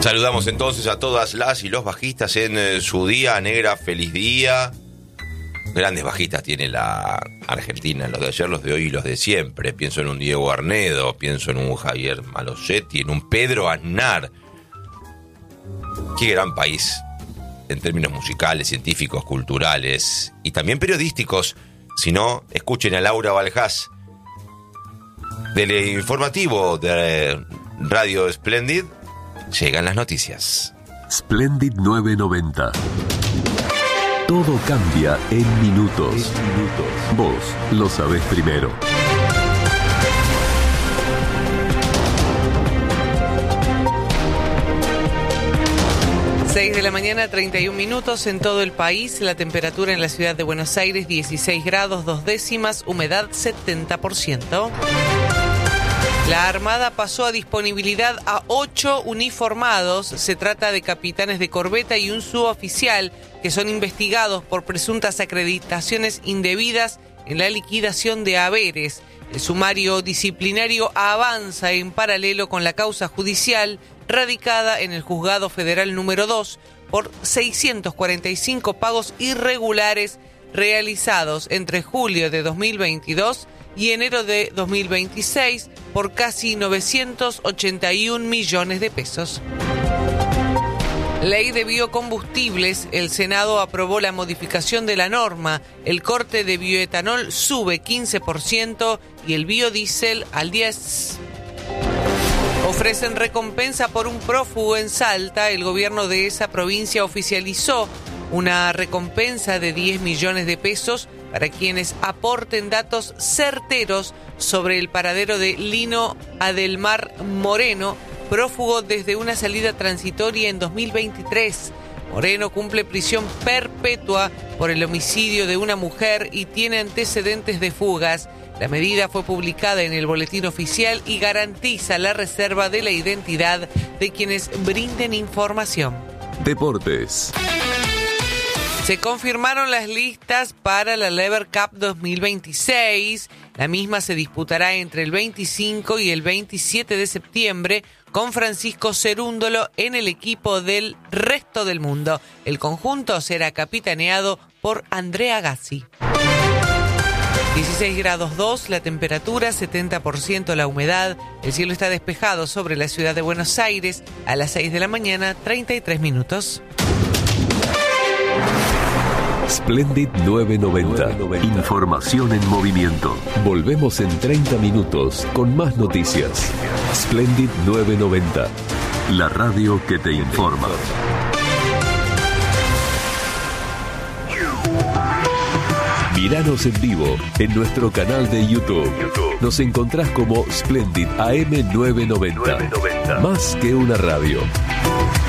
Saludamos entonces a todas las y los bajistas en su día. Negra, feliz día. Grandes bajistas tiene la Argentina, los de ayer, los de hoy y los de siempre. Pienso en un Diego Arnedo, pienso en un Javier Malosetti, en un Pedro Aznar. Qué gran país en términos musicales, científicos, culturales y también periodísticos. Si no, escuchen a Laura Valjas del informativo de Radio Splendid. Llegan las noticias. Splendid 990. Todo cambia en minutos. Vos lo sabés primero. De la mañana, 31 minutos en todo el país. La temperatura en la ciudad de Buenos Aires, 16 grados 2 décimas, humedad 70%. La Armada pasó a disponibilidad a 8 uniformados. Se trata de capitanes de corbeta y un suboficial que son investigados por presuntas acreditaciones indebidas en la liquidación de haberes. El sumario disciplinario avanza en paralelo con la causa judicial radicada en el Juzgado Federal número 2 por 645 pagos irregulares realizados entre julio de 2022 y enero de 2026 por casi 981 millones de pesos. Ley de biocombustibles. El Senado aprobó la modificación de la norma. El corte de bioetanol sube 15% y el biodiesel al 10%. Ofrecen recompensa por un prófugo en Salta. El gobierno de esa provincia oficializó una recompensa de 10 millones de pesos para quienes aporten datos certeros sobre el paradero de Lino Adelmar Moreno, prófugo desde una salida transitoria en 2023. Moreno cumple prisión perpetua por el homicidio de una mujer y tiene antecedentes de fugas. La medida fue publicada en el Boletín Oficial y garantiza la reserva de la identidad de quienes brinden información. Deportes. Se confirmaron las listas para la Lever Cup 2026. La misma se disputará entre el 25 y el 27 de septiembre con Francisco Cerúndolo en el equipo del Resto del Mundo. El conjunto será capitaneado por Andrea Gassi. 16 grados 2, la temperatura, 70% la humedad. El cielo está despejado sobre la ciudad de Buenos Aires. A las 6 de la mañana, 33 minutos. Splendid 990. Información en movimiento. Volvemos en 30 minutos con más noticias. Splendid 990. La radio que te informa. Míranos en vivo en nuestro canal de YouTube. Nos encontrás como Splendid AM 990. Más que una radio.